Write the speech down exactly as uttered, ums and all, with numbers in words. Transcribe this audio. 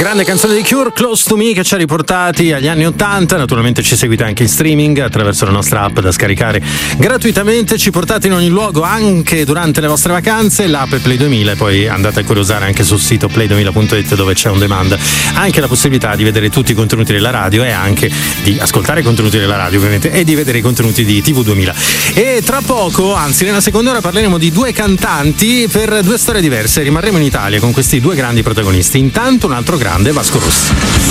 Grande canzone di Cure, Close to Me, che ci ha riportati agli anni ottanta. Naturalmente ci seguite anche in streaming attraverso la nostra app da scaricare gratuitamente. Ci portate in ogni luogo anche durante le vostre vacanze. L'app è Play duemila e poi andate a curiosare anche sul sito play duemila punto it, dove c'è on demand anche la possibilità di vedere tutti i contenuti della radio e anche di ascoltare i contenuti della radio, ovviamente, e di vedere i contenuti di T V duemila. E tra poco, anzi nella seconda ora, parleremo di due cantanti per due storie diverse. Rimarremo in Italia con questi due grandi protagonisti. Intanto un altro grande, Vasco Rossi.